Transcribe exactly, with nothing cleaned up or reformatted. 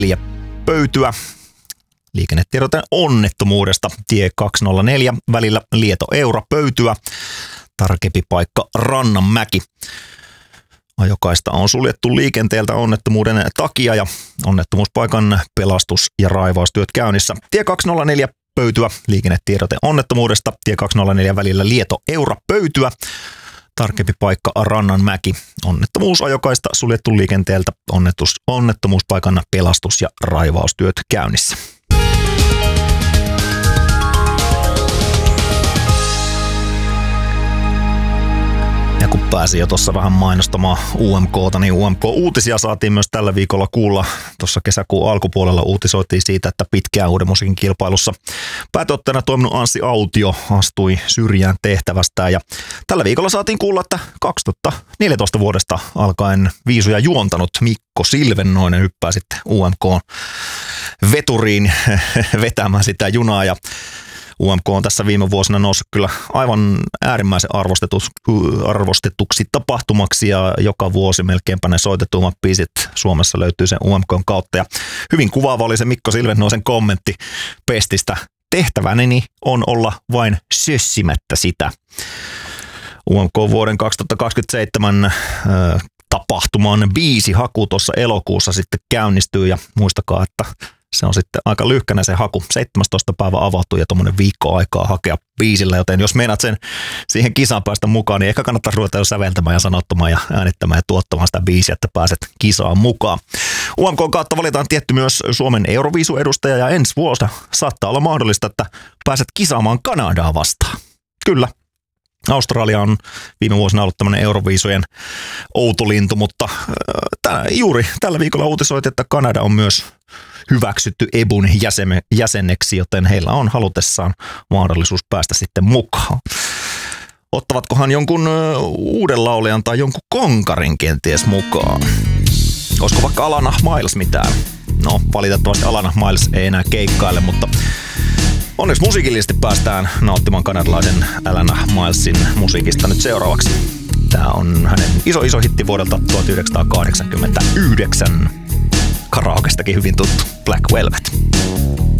pöytyä. Liikennetiedote onnettomuudesta. Tie kaksisataaneljä välillä Lieto-Eura pöytyä. Tarkempi paikka Rannanmäki. Ajokaista on suljettu liikenteeltä onnettomuuden takia ja onnettomuuspaikan pelastus- ja raivaustyöt käynnissä. Tie kaksisataaneljä pöytyä. Liikennetiedote onnettomuudesta. Tie kaksisataaneljä välillä Lieto-Eura pöytyä. Tarkempi paikka Rannanmäki. Onnettomuusajokaista suljettu liikenteeltä. Onnettus, onnettomuuspaikan pelastus- ja raivaustyöt käynnissä. Ja kun pääsin jo tuossa vähän mainostamaan U M K:ta, niin U M K-uutisia saatiin myös tällä viikolla kuulla. Tuossa kesäkuun alkupuolella uutisoitiin siitä, että pitkään uuden musiikin kilpailussa päätuottajana toiminut Anssi Autio astui syrjään tehtävästään. Ja tällä viikolla saatiin kuulla, että kaksituhattaneljätoista vuodesta alkaen viisuja juontanut Mikko Silvennoinen hyppää sitten U M K-veturiin vetämään sitä junaa. Ja U M K on tässä viime vuosina noussut kyllä aivan äärimmäisen arvostetuksi tapahtumaksi ja joka vuosi melkeinpä ne soitetummat biisit Suomessa löytyy sen U M K:n kautta. Ja hyvin kuvaava oli se Mikko Silvennoisen kommentti Pestistä. Tehtäväni on olla vain sössimättä sitä. U M K vuoden kaksituhattakaksikymmentäseitsemän äh, tapahtuman biisihaku tuossa elokuussa sitten käynnistyy ja muistakaa, että se on sitten aika lyhkänä se haku. seitsemästoista päivä avautuu ja tuommoinen viikko aikaa hakea biisillä, joten jos meinaat sen siihen kisaan päästä mukaan, niin ehkä kannattaa ruveta jo säveltämään ja sanottamaan ja äänittämään ja tuottamaan sitä biisiä, että pääset kisaan mukaan. U M K:n kautta valitaan tietty myös Suomen Euroviisu-edustaja ja ensi vuosi saattaa olla mahdollista, että pääset kisaamaan Kanadaa vastaan. Kyllä. Australia on viime vuosina ollut tämmöinen Euroviisujen outolintu, mutta äh, juuri tällä viikolla uutisoitiin, että Kanada on myös hyväksytty E B U:n jäsen, jäseneksi, joten heillä on halutessaan mahdollisuus päästä sitten mukaan. Ottavatkohan jonkun uuden laulajan tai jonkun konkarin kenties mukaan? Olisiko vaikka Alana Miles mitään? No, valitettavasti Alana Miles ei enää keikkaile, mutta onneksi musiikillisesti päästään nauttimaan kanadalaisen Alana Milesin musiikista nyt seuraavaksi. Tämä on hänen iso iso hitti vuodelta tuhatyhdeksänsataakahdeksankymmentäyhdeksän. Karaokestakin hyvin tuttu Black Velvet.